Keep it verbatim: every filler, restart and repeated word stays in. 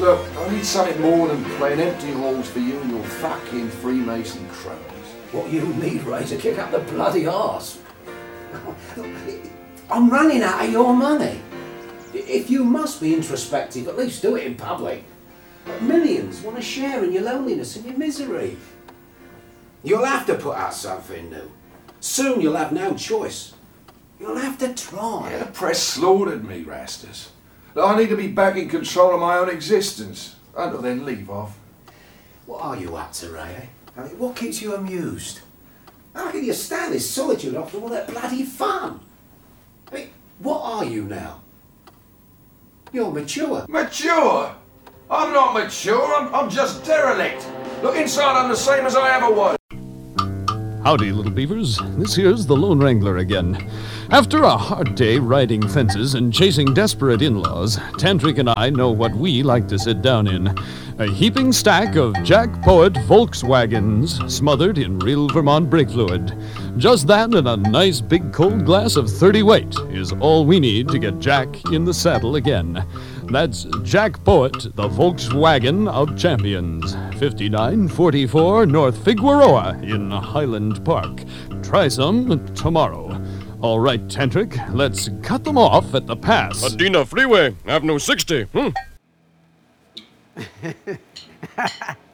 Look, I need something more than playing empty halls for you and your fucking Freemason cronies. What you need, Ray, to kick up the bloody arse. I'm running out of your money. If you must be introspective, at least do it in public. But millions want to share in your loneliness and your misery. You'll have to put out something new. Soon you'll have no choice. You'll have to try. Yeah, the press slaughtered me, Rastus. I need to be back in control of my own existence. Until then, leave off. What are you up to, Ray? I mean, what keeps you amused? How can you stand this solitude after all that bloody fun? I mean, what are you now? You're mature. Mature? I'm not mature, I'm, I'm just derelict. Look inside, I'm the same as I ever was. Howdy, little beavers. This here's the Lone Wrangler again. After a hard day riding fences and chasing desperate in-laws, Tantric and I know what we like to sit down in. A heaping stack of Jack Poet Volkswagens smothered in real Vermont brake fluid. Just that and a nice big cold glass of thirty weight is all we need to get Jack in the saddle again. That's Jack Poet, the Volkswagen of champions. fifty-nine forty-four North Figueroa in Highland Park. Try some tomorrow. All right, Tantric, let's cut them off at the pass. Adina Freeway, Avenue sixty. Hmm.